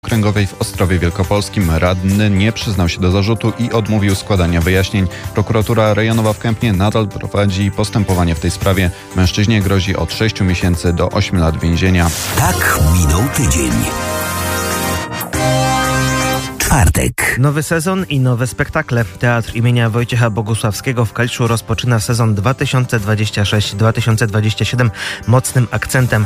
Okręgowej w Ostrowie Wielkopolskim. Radny nie przyznał się do zarzutu i odmówił składania wyjaśnień. Prokuratura rejonowa w Kępnie nadal prowadzi postępowanie w tej sprawie. Mężczyźnie grozi od 6 miesięcy do 8 lat więzienia. Tak minął tydzień. Czwartek. Nowy sezon i nowe spektakle. Teatr imienia Wojciecha Bogusławskiego w Kaliszu rozpoczyna sezon 2026-2027 mocnym akcentem.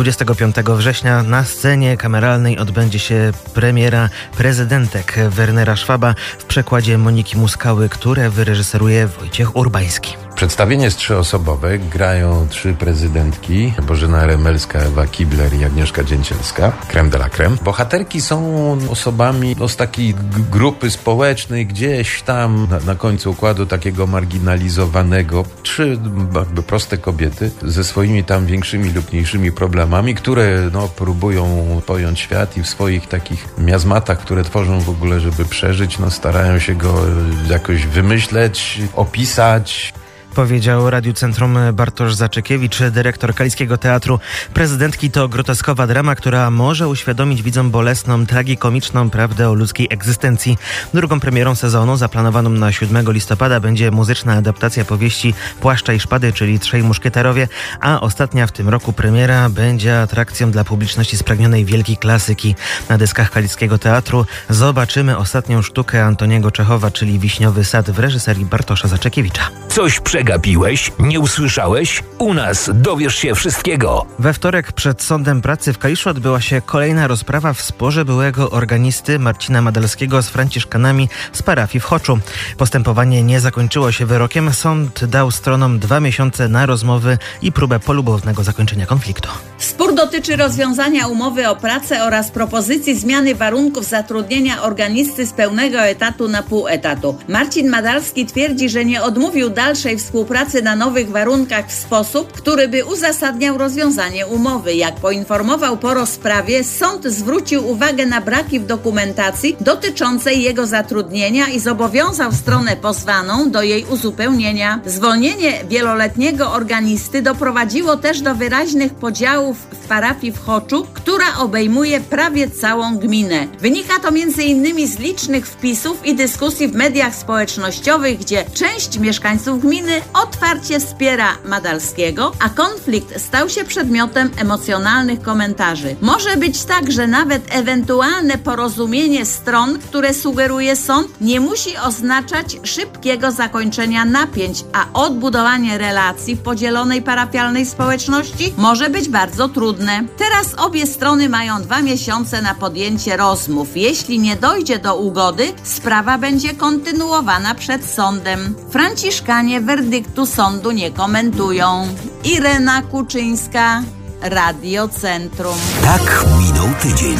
25 września na scenie kameralnej odbędzie się premiera Prezydentek Wernera Szwaba w przekładzie Moniki Muskały, które wyreżyseruje Wojciech Urbański. Przedstawienie jest trzyosobowe. Grają 3 prezydentki. Bożena Remelska, Ewa Kibler i Agnieszka Dzięcielska. Crème de la crème. Bohaterki są osobami z takiej grupy społecznej, gdzieś tam na końcu układu takiego marginalizowanego. 3 jakby proste kobiety ze swoimi tam większymi lub mniejszymi problemami, które próbują pojąć świat i w swoich takich miazmatach, które tworzą w ogóle, żeby przeżyć, starają się go jakoś wymyśleć, opisać. Powiedział Radiu Centrum Bartosz Zaczekiewicz, dyrektor Kaliskiego Teatru. Prezydentki to groteskowa drama, która może uświadomić widzom bolesną, tragikomiczną prawdę o ludzkiej egzystencji. Drugą premierą sezonu, zaplanowaną na 7 listopada, będzie muzyczna adaptacja powieści Płaszcza i Szpady, czyli Trzej Muszkieterowie, a ostatnia w tym roku premiera będzie atrakcją dla publiczności spragnionej wielkiej klasyki. Na deskach Kaliskiego Teatru zobaczymy ostatnią sztukę Antoniego Czechowa, czyli Wiśniowy Sad w reżyserii Bartosza Zaczekiewicza. Coś przegapiłeś? Nie usłyszałeś? U nas dowiesz się wszystkiego. We wtorek przed Sądem Pracy w Kaliszu odbyła się kolejna rozprawa w sporze byłego organisty Marcina Madalskiego z franciszkanami z parafii w Choczu. Postępowanie nie zakończyło się wyrokiem. Sąd dał stronom 2 miesiące na rozmowy i próbę polubownego zakończenia konfliktu. Spór dotyczy rozwiązania umowy o pracę oraz propozycji zmiany warunków zatrudnienia organisty z pełnego etatu na pół etatu. Marcin Madalski twierdzi, że nie odmówił dalszej współpracy na nowych warunkach w sposób, który by uzasadniał rozwiązanie umowy. Jak poinformował po rozprawie, sąd zwrócił uwagę na braki w dokumentacji dotyczącej jego zatrudnienia i zobowiązał stronę pozwaną do jej uzupełnienia. Zwolnienie wieloletniego organisty doprowadziło też do wyraźnych podziałów w parafii w Choczu, która obejmuje prawie całą gminę. Wynika to m.in. z licznych wpisów i dyskusji w mediach społecznościowych, gdzie część mieszkańców gminy otwarcie wspiera Madalskiego, a konflikt stał się przedmiotem emocjonalnych komentarzy. Może być tak, że nawet ewentualne porozumienie stron, które sugeruje sąd, nie musi oznaczać szybkiego zakończenia napięć, a odbudowanie relacji w podzielonej parafialnej społeczności może być bardzo trudne. Teraz obie strony mają 2 miesiące na podjęcie rozmów. Jeśli nie dojdzie do ugody, sprawa będzie kontynuowana przed sądem. Franciszkanie werdyktu sądu nie komentują. Irena Kuczyńska, Radio Centrum. Tak minął tydzień.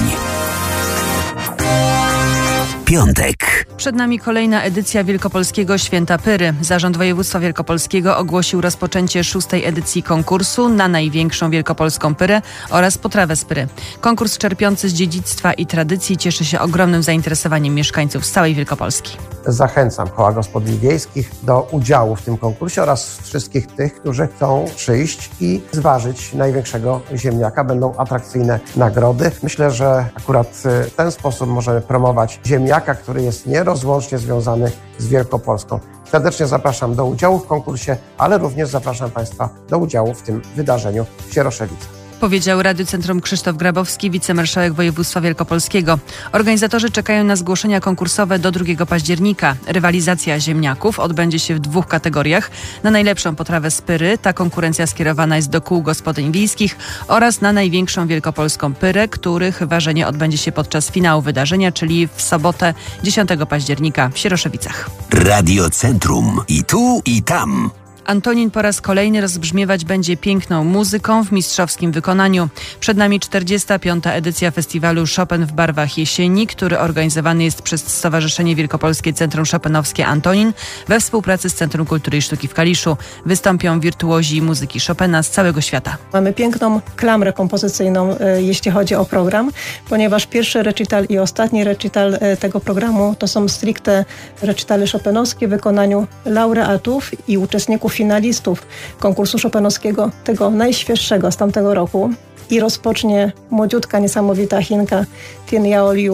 Piątek. Przed nami kolejna edycja Wielkopolskiego Święta Pyry. Zarząd Województwa Wielkopolskiego ogłosił rozpoczęcie 6. edycji konkursu na największą wielkopolską pyrę oraz potrawę z pyry. Konkurs czerpiący z dziedzictwa i tradycji cieszy się ogromnym zainteresowaniem mieszkańców z całej Wielkopolski. Zachęcam koła gospodyń wiejskich do udziału w tym konkursie oraz wszystkich tych, którzy chcą przyjść i zważyć największego ziemniaka. Będą atrakcyjne nagrody. Myślę, że akurat w ten sposób możemy promować ziemniaka, który jest nierozłącznie związany z Wielkopolską. Serdecznie zapraszam do udziału w konkursie, ale również zapraszam Państwa do udziału w tym wydarzeniu w Sieroszewicach. Powiedział Radiu Centrum Krzysztof Grabowski, wicemarszałek województwa wielkopolskiego. Organizatorzy czekają na zgłoszenia konkursowe do 2 października. Rywalizacja ziemniaków odbędzie się w 2 kategoriach. Na najlepszą potrawę z pyry, ta konkurencja skierowana jest do kół gospodyń wiejskich, oraz na największą wielkopolską pyrę, których ważenie odbędzie się podczas finału wydarzenia, czyli w sobotę 10 października w Sieroszewicach. Radio Centrum. I tu, i tam. Antonin po raz kolejny rozbrzmiewać będzie piękną muzyką w mistrzowskim wykonaniu. Przed nami 45. edycja festiwalu Chopin w barwach jesieni, który organizowany jest przez Stowarzyszenie Wielkopolskie Centrum Chopinowskie Antonin we współpracy z Centrum Kultury i Sztuki w Kaliszu. Wystąpią wirtuozi muzyki Chopina z całego świata. Mamy piękną klamrę kompozycyjną, jeśli chodzi o program, ponieważ pierwszy recital i ostatni recital tego programu to są stricte recitale chopinowskie w wykonaniu laureatów i uczestników finalistów konkursu chopinowskiego, tego najświeższego z tamtego roku. I rozpocznie młodziutka, niesamowita Chinka Tien Yao Liu